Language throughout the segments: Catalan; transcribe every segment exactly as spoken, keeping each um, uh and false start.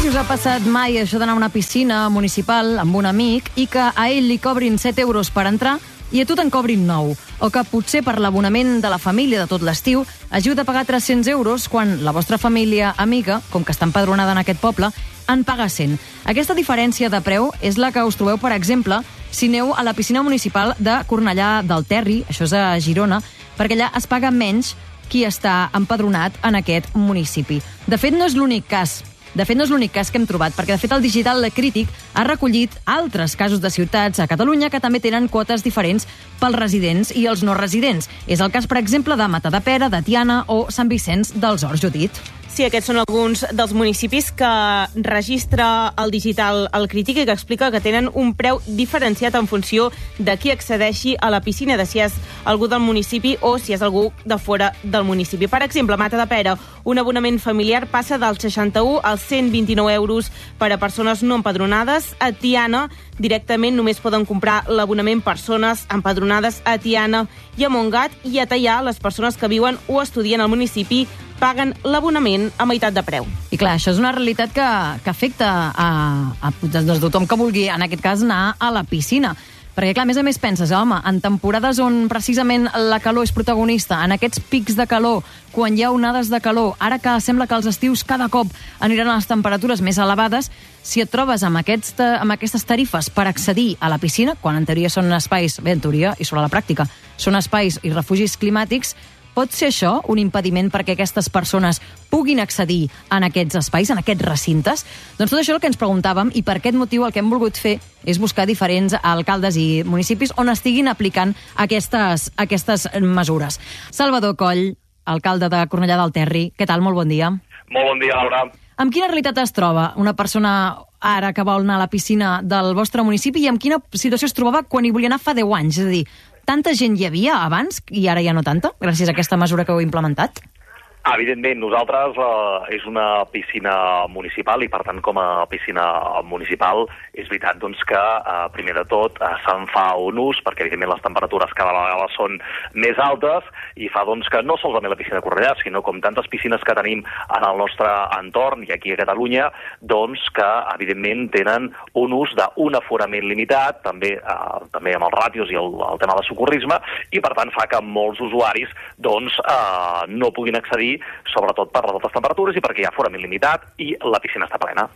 si us ha passat mai això d'anar a una piscina municipal amb un amic i que a ell li cobrin set euros per entrar i a tu te'n cobrin nou, o que potser per l'abonament de la família de tot l'estiu hagiu de pagar tres-cents euros quan la vostra família amiga, com que està empadronada en aquest poble, en paga cent. Aquesta diferència de preu és la que us trobeu, per exemple, si aneu a la piscina municipal de Cornellà del Terri, això és a Girona, perquè allà es paga menys qui està empadronat en aquest municipi. De fet, no és l'únic cas. De fet, no és l'únic cas que hem trobat, perquè de fet el Digital Crític ha recollit altres casos de ciutats a Catalunya que també tenen quotes diferents pels residents i els no residents. És el cas, per exemple, de Matadepera, de Tiana o Sant Vicenç dels Horts, Judit. Sí, aquests són alguns dels municipis que registra el Digital el Crític i que explica que tenen un preu diferenciat en funció de qui accedeixi a la piscina, de si és algú del municipi o si és algú de fora del municipi. Per exemple, a Matadepera, un abonament familiar passa dels seixanta-u als cent vint-i-nou euros per a persones no empadronades. A Tiana, directament només poden comprar l'abonament persones empadronades a Tiana i a Montgat, i a Teià, les persones que viuen o estudien al municipi paguen l'abonament a meitat de preu. I clar, això és una realitat que, que afecta a, a, a tothom que vulgui, en aquest cas, anar a la piscina. Perquè, clar, a més a més penses, home, en temporades on precisament la calor és protagonista, en aquests pics de calor, quan hi ha onades de calor, ara que sembla que els estius cada cop aniran a les temperatures més elevades, si et trobes amb, aquests, amb aquestes tarifes per accedir a la piscina, quan en teoria són espais, bé, en teoria i sobre la pràctica, són espais i refugis climàtics, pot ser això un impediment perquè aquestes persones puguin accedir en aquests espais, en aquests recintes? Doncs tot això és el que ens preguntàvem, i per aquest motiu el que hem volgut fer és buscar diferents alcaldes i municipis on estiguin aplicant aquestes, aquestes mesures. Salvador Coll, alcalde de Cornellà del Terri, què tal? Molt bon dia. Molt bon dia, Laura. Amb quina realitat es troba una persona ara que vol anar a la piscina del vostre municipi i amb quina situació es trobava quan hi volia anar fa deu anys? És a dir, tanta gent hi havia abans i ara ja no tanta, gràcies a aquesta mesura que heu implementat? Evidentment, nosaltres eh, és una piscina municipal i, per tant, com a piscina municipal, és veritat doncs, que, eh, primer de tot, eh, se'n fa un ús, perquè, evidentment, les temperatures cada vegada són més altes i fa doncs, que no solament la piscina de Cornellà, sinó com tantes piscines que tenim en el nostre entorn i aquí a Catalunya, doncs que, evidentment, tenen un ús d'un aforament limitat, també, eh, també amb els ràtios i el, el tema de socorrisme, i, per tant, fa que molts usuaris doncs, eh, no puguin accedir, sobretot per les altes temperatures i perquè hi ha aforament limitat i la piscina està plena.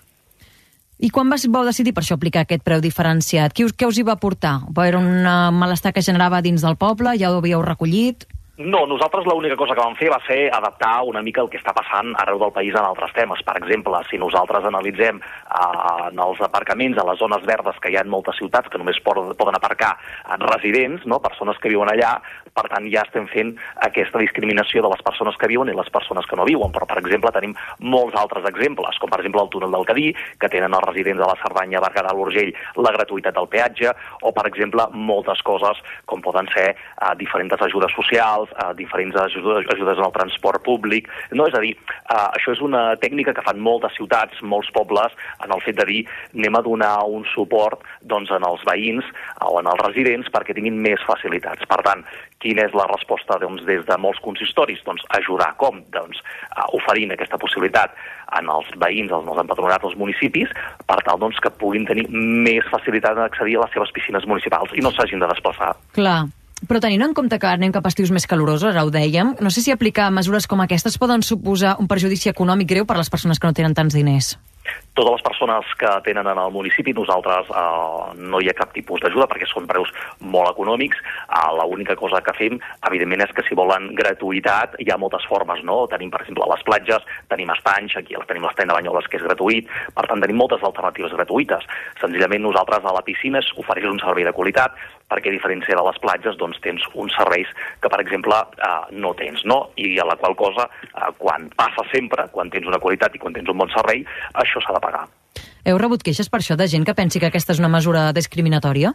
I quan vau decidir per això aplicar aquest preu diferenciat? Què us, què us hi va portar? Va haver un malestar que generava dins del poble? Ja ho havíeu recollit? No, nosaltres l'única cosa que vam fer va ser adaptar una mica el que està passant arreu del país en altres temes. Per exemple, si nosaltres analitzem eh, en els aparcaments, a les zones verdes, que hi ha en moltes ciutats que només poden aparcar residents, no? Persones que viuen allà, per tant ja estem fent aquesta discriminació de les persones que viuen i les persones que no viuen. Però, per exemple, tenim molts altres exemples, com per exemple el túnel del Cadí, que tenen els residents de la Cerdanya, Berguedà, l'Urgell, la gratuïtat del peatge, o, per exemple, moltes coses com poden ser eh, diferents ajudes socials, a diferents ajudes, ajudes en el transport públic. No, és a dir, uh, això és una tècnica que fan moltes ciutats, molts pobles, en el fet de dir anem a donar un suport doncs, en els veïns o en els residents perquè tinguin més facilitats. Per tant, quina és la resposta doncs, des de molts consistoris? Doncs ajudar com? Doncs uh, oferint aquesta possibilitat en els veïns, als empadronats dels municipis, per tal doncs, que puguin tenir més facilitat en accedir a les seves piscines municipals i no s'hagin de desplaçar. Clar. Però tenint en compte que anem cap a estius més calorosos, ara ho dèiem, no sé si aplicar mesures com aquestes poden suposar un perjudici econòmic greu per a les persones que no tenen tants diners. Totes les persones que tenen en el municipi, nosaltres eh, no hi ha cap tipus d'ajuda perquè són preus molt econòmics. Eh, L'única cosa que fem, evidentment, és que si volen gratuïtat hi ha moltes formes, no? Tenim, per exemple, les platges, tenim estanys, aquí tenim l'estany de Banyoles, que és gratuït, per tant tenim moltes alternatives gratuïtes. Senzillament nosaltres a la piscina ofereix un servei de qualitat perquè, a diferència de les platges, doncs tens uns serveis que, per exemple, eh, no tens, no? I a la qual cosa, eh, quan passa sempre, quan tens una qualitat i quan tens un bon servei, això s'ha de pagar. Heu rebut queixes per això de gent que pensi que aquesta és una mesura discriminatòria?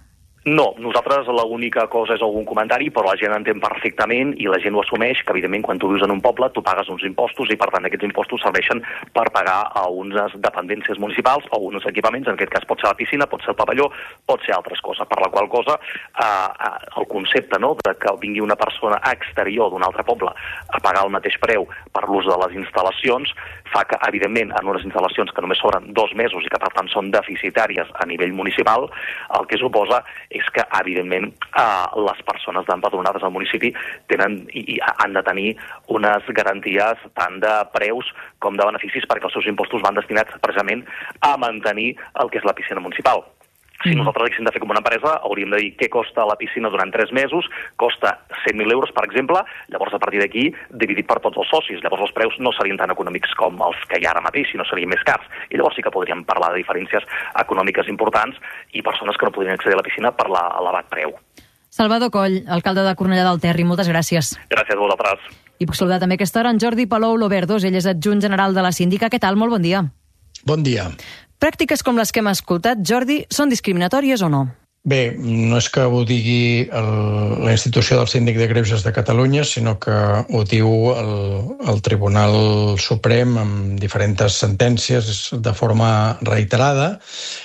No, nosaltres l'única cosa és algun comentari, però la gent entén perfectament i la gent ho assumeix, que evidentment quan tu vius en un poble tu pagues uns impostos i per tant aquests impostos serveixen per pagar a unes dependències municipals o uns equipaments, en aquest cas pot ser la piscina, pot ser el pavelló, pot ser altres coses, per la qual cosa eh, el concepte, no?, de que vingui una persona exterior d'un altre poble a pagar el mateix preu per l'ús de les instal·lacions fa que, evidentment, en unes instal·lacions que només sobren dos mesos i que, per tant, són deficitàries a nivell municipal, el que suposa és que, evidentment, eh, les persones empadronades al municipi tenen i, i han de tenir unes garanties tant de preus com de beneficis perquè els seus impostos van destinats precisament a mantenir el que és la piscina municipal. Si nosaltres haguéssim de fer com una empresa, hauríem de dir què costa la piscina durant tres mesos, costa cent mil euros, per exemple, llavors a partir d'aquí, dividit per tots els socis, llavors els preus no serien tan econòmics com els que hi ha ara mateix, sinó serien més cars. I llavors sí que podríem parlar de diferències econòmiques importants i persones que no podrien accedir a la piscina per l'elevat preu. Salvador Coll, alcalde de Cornellà del Terri, moltes gràcies. Gràcies a vosaltres. I puc saludar també a aquesta hora en Jordi Palou Loberdos, ell és adjunt general de la síndica. Què tal? Molt bon dia. Bon dia. Pràctiques com les que hem escoltat, Jordi, són discriminatòries o no? Bé, no és que ho digui el, la institució del Síndic de Greuges de Catalunya, sinó que ho diu el, el Tribunal Suprem amb diferents sentències de forma reiterada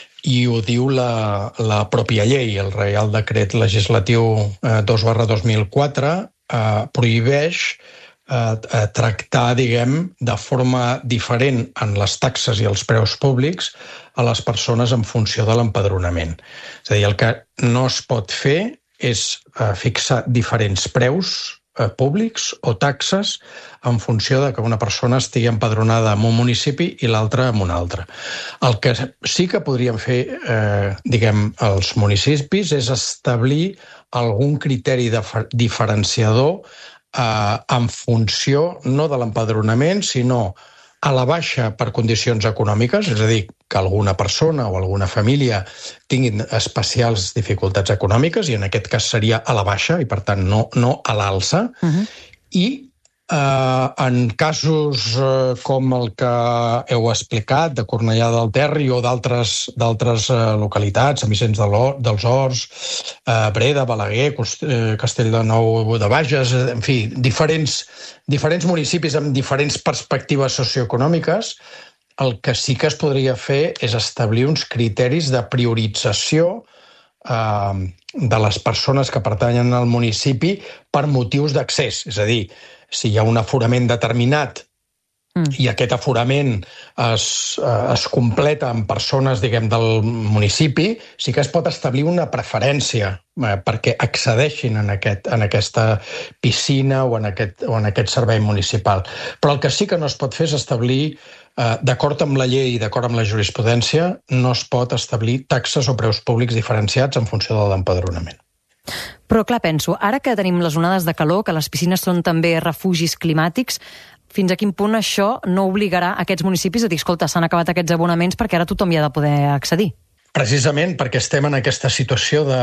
i ho diu la, la pròpia llei. El Reial Decret Legislatiu eh, dos barra dos mil quatre eh, prohibeix Eh, tractar, diguem, de forma diferent en les taxes i els preus públics a les persones en funció de l'empadronament. És a dir, el que no es pot fer és eh, fixar diferents preus eh, públics o taxes en funció de que una persona estigui empadronada en un municipi i l'altra en un altre. El que sí que podríem fer, eh, diguem, els municipis és establir algun criteri de diferenciador Uh, en funció no de l'empadronament, sinó a la baixa per condicions econòmiques, és a dir, que alguna persona o alguna família tinguin especials dificultats econòmiques, i en aquest cas seria a la baixa, i per tant no, no a l'alça, uh-huh. i Uh, en casos uh, com el que heu explicat, de Cornellà del Terri o d'altres d'altres uh, localitats, Sant Vicenç de dels Horts, uh, Breda, Balaguer, Cost uh, Castellnou de Bages, en fi, diferents, diferents municipis amb diferents perspectives socioeconòmiques, el que sí que es podria fer és establir uns criteris de priorització uh, de les persones que pertanyen al municipi per motius d'accés, és a dir, si hi ha un aforament determinat mm. i aquest aforament es, es completa amb persones, diguem, del municipi, sí que es pot establir una preferència eh, perquè accedeixin en, aquest, en aquesta piscina o en, aquest, o en aquest servei municipal. Però el que sí que no es pot fer és establir, eh, d'acord amb la llei i d'acord amb la jurisprudència, no es pot establir taxes o preus públics diferenciats en funció de l'empadronament. Però clar, penso, ara que tenim les onades de calor, que les piscines són també refugis climàtics, fins a quin punt això no obligarà aquests municipis a dir, escolta, s'han acabat aquests abonaments perquè ara tothom hi ha de poder accedir? Precisament perquè estem en aquesta situació de...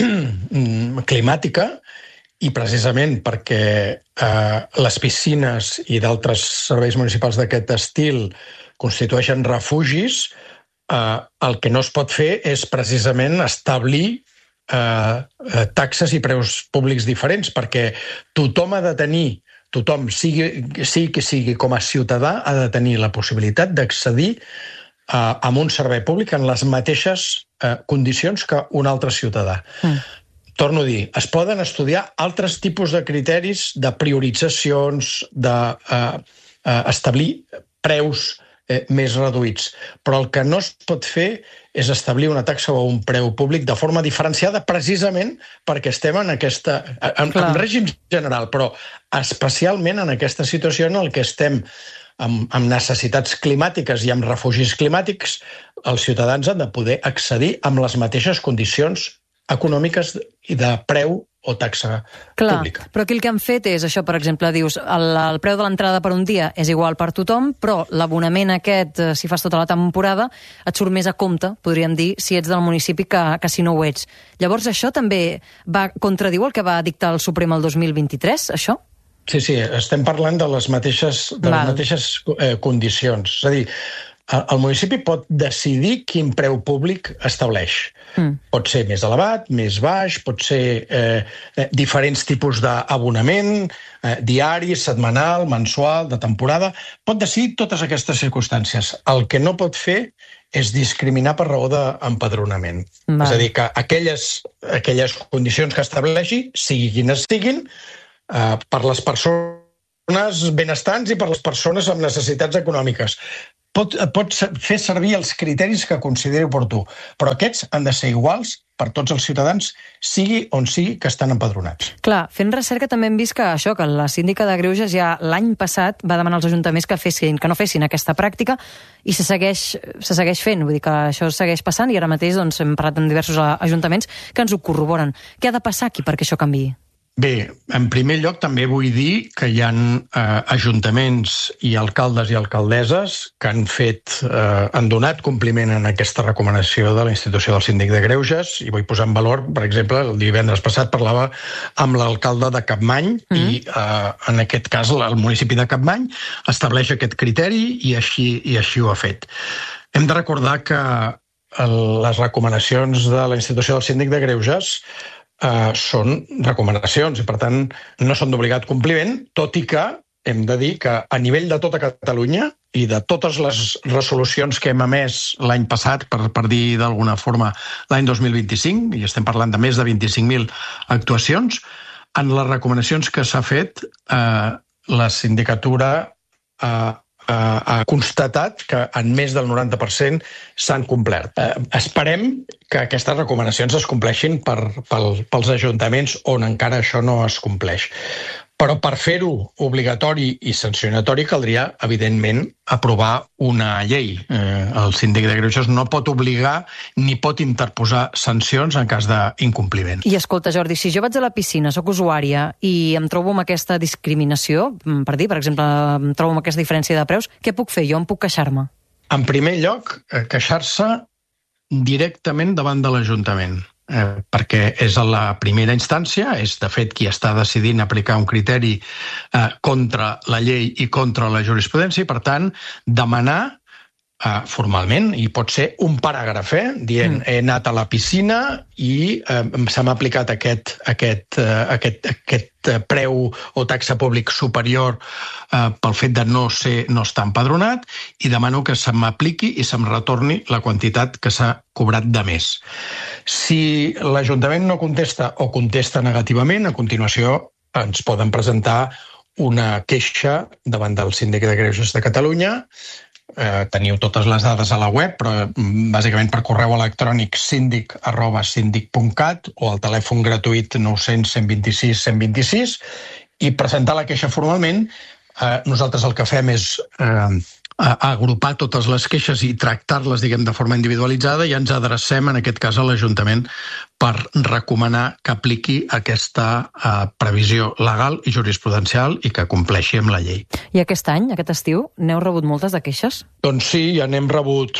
climàtica i precisament perquè eh, les piscines i d'altres serveis municipals d'aquest estil constitueixen refugis, eh, el que no es pot fer és precisament establir Eh, taxes i preus públics diferents, perquè tothom ha de tenir, tothom, sigui, sigui que sigui com a ciutadà, ha de tenir la possibilitat d'accedir eh, a un servei públic en les mateixes eh, condicions que un altre ciutadà. Mm. Torno a dir, es poden estudiar altres tipus de criteris de prioritzacions, d'establir eh, eh, preus eh, més reduïts, però el que no es pot fer és establir una taxa o un preu públic de forma diferenciada precisament perquè estem en aquesta... en, en règim general, però especialment en aquesta situació en què estem amb, amb necessitats climàtiques i amb refugis climàtics, els ciutadans han de poder accedir amb les mateixes condicions econòmiques i de preu o taxa Clar, pública. Però aquí el que han fet és això, per exemple, dius, el, el preu de l'entrada per un dia és igual per tothom, però l'abonament aquest, si fas tota la temporada, et surt més a compte, podríem dir, si ets del municipi que, que si no ho ets. Llavors això també va contradiu el que va dictar el Suprem el dos mil vint-i-tres, això? Sí, sí, estem parlant de les mateixes, de les mateixes eh, condicions. És a dir, el municipi pot decidir quin preu públic estableix. Mm. Pot ser més elevat, més baix, pot ser eh, diferents tipus d'abonament, eh, diari, setmanal, mensual, de temporada. Pot decidir totes aquestes circumstàncies. El que no pot fer és discriminar per raó d'empadronament. És a dir, que aquelles, aquelles condicions que estableixi, sigui quines siguin, eh, per les persones benestants i per les persones amb necessitats econòmiques. Pot, pot fer servir els criteris que consideri oportú, però aquests han de ser iguals per tots els ciutadans, sigui on sigui que estan empadronats. Clar, fent recerca també hem vist que això, que la síndica de Greuges ja l'any passat va demanar als ajuntaments que fessin, que no fessin aquesta pràctica i se segueix, se segueix fent, vull dir que això segueix passant i ara mateix doncs, hem parlat amb diversos ajuntaments que ens ho corroboren. Què ha de passar aquí perquè això canviï? Bé, en primer lloc també vull dir que hi ha eh, ajuntaments i alcaldes i alcaldesses que han fet, eh, han donat compliment en aquesta recomanació de la institució del síndic de Greuges, i vull posar en valor, per exemple, el divendres passat parlava amb l'alcalde de Capmany mm. i eh, en aquest cas el municipi de Capmany estableix aquest criteri i així, i així ho ha fet. Hem de recordar que el, les recomanacions de la institució del síndic de Greuges Uh, són recomanacions i, per tant, no són d'obligat compliment, tot i que hem de dir que a nivell de tota Catalunya i de totes les resolucions que hem emès l'any passat, per, per dir d'alguna forma l'any dos mil vint-i-cinc, i estem parlant de més de vint-i-cinc mil actuacions, en les recomanacions que s'ha fet, eh, la sindicatura eh, ha constatat que en més del noranta per cent s'han complert. Eh, esperem que aquestes recomanacions es compleixin per, pel, pels ajuntaments on encara això no es compleix. Però per fer-ho obligatori i sancionatori caldria, evidentment, aprovar una llei. Eh, el síndic de Greuges no pot obligar ni pot interposar sancions en cas d'incompliment. I escolta, Jordi, si jo vaig a la piscina, sóc usuària i em trobo amb aquesta discriminació, per dir, per exemple, em trobo amb aquesta diferència de preus, què puc fer jo? Em puc queixar-me? En primer lloc, queixar-se directament davant de l'Ajuntament. Eh, perquè és a la primera instància, és de fet qui està decidint aplicar un criteri eh, contra la llei i contra la jurisprudència, i per tant demanar eh, formalment, i pot ser un paràgraf, eh, dient mm. he anat a la piscina i eh, se m'ha aplicat aquest, aquest, eh, aquest, aquest preu o taxa públic superior eh, pel fet de no, ser, no estar empadronat, i demano que se m'apliqui i se'm retorni la quantitat que s'ha cobrat de més. Si l'Ajuntament no contesta o contesta negativament, a continuació ens poden presentar una queixa davant del Síndic de Greuges de Catalunya. Eh, teniu totes les dades a la web, però bàsicament per correu electrònic síndic arroba síndic punt cat o al telèfon gratuït nou cents cent vint-i-sis cent vint-i-sis, i presentar la queixa formalment. Eh, nosaltres el que fem és eh, agrupar totes les queixes i tractar-les, diguem, de forma individualitzada, i ens adrecem, en aquest cas, a l'Ajuntament per recomanar que apliqui aquesta eh, previsió legal i jurisprudencial i que compleixi amb la llei. I aquest any, aquest estiu, n'heu rebut moltes de queixes? Doncs sí, ja n'hem rebut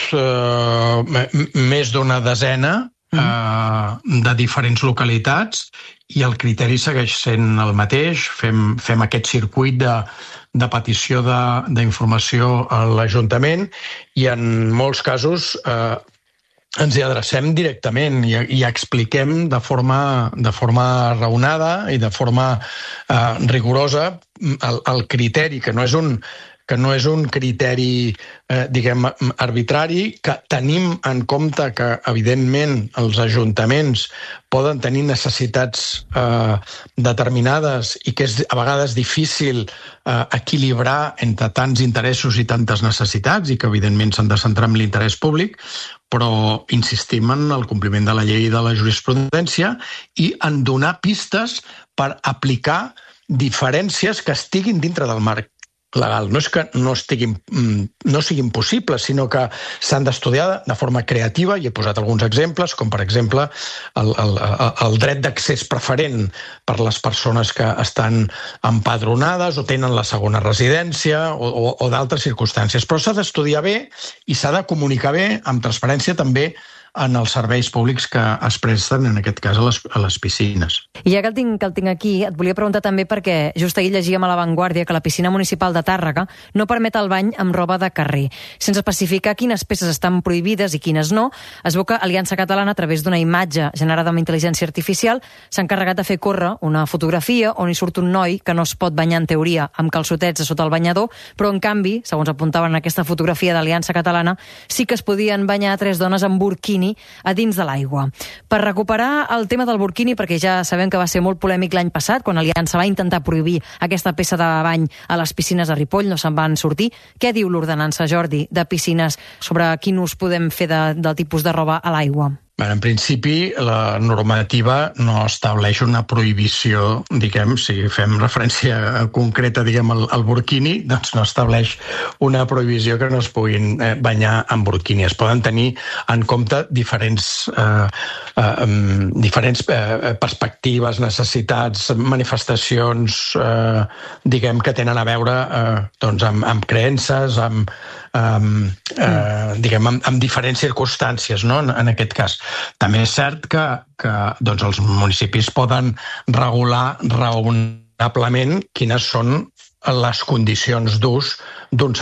eh, més d'una desena eh, mm. de diferents localitats, i el criteri segueix sent el mateix. Fem, fem aquest circuit de de petició d'informació a l'Ajuntament, i en molts casos eh, ens hi adrecem directament i, i expliquem de forma, de forma raonada i de forma eh, rigorosa el, el criteri, que no és un que no és un criteri, eh, diguem, arbitrari, que tenim en compte que, evidentment, els ajuntaments poden tenir necessitats eh, determinades i que és a vegades difícil eh, equilibrar entre tants interessos i tantes necessitats, i que, evidentment, s'han de centrar en l'interès públic, però insistim en el compliment de la llei i de la jurisprudència i en donar pistes per aplicar diferències que estiguin dintre del marc legal. No és que no, estiguin, no siguin possibles, sinó que s'han d'estudiar de forma creativa, i he posat alguns exemples, com per exemple el, el, el dret d'accés preferent per les persones que estan empadronades o tenen la segona residència o, o, o d'altres circumstàncies. Però s'ha d'estudiar bé i s'ha de comunicar bé, amb transparència també, en els serveis públics que es presten, en aquest cas, a les, a les piscines. I ja que el tinc, que el tinc aquí, et volia preguntar també perquè just ahir llegíem a La Vanguardia que la piscina municipal de Tàrrega no permet el bany amb roba de carrer. Sense especificar quines peces estan prohibides i quines no, es veu que Aliança Catalana, a través d'una imatge generada amb intel·ligència artificial, s'ha encarregat de fer córrer una fotografia on hi surt un noi que no es pot banyar en teoria amb calçotets a sota el banyador, però en canvi, segons apuntaven en aquesta fotografia d'Aliança Catalana, sí que es podien banyar tres dones amb burkini a dins de l'aigua. Per recuperar el tema del burkini, perquè ja sabem que va ser molt polèmic l'any passat, quan Aliança va intentar prohibir aquesta peça de bany a les piscines de Ripoll, no se'n van sortir. Què diu l'ordenança, Jordi, de piscines sobre quin ús podem fer de, del tipus de roba a l'aigua? Bé, en principi, la normativa no estableix una prohibició, diguem, si fem referència concreta, diguem, al, al burkini, doncs no estableix una prohibició que no es puguin eh, banyar amb burkini. Es poden tenir en compte diferents, eh, eh, diferents eh, perspectives, necessitats, manifestacions, eh, diguem, que tenen a veure eh, doncs amb, amb creences, amb, amb, eh, diguem, amb, amb diferents circumstàncies, no?, en, en aquest cas. També és cert que, que doncs els municipis poden regular raonablement quines són les condicions d'ús d'un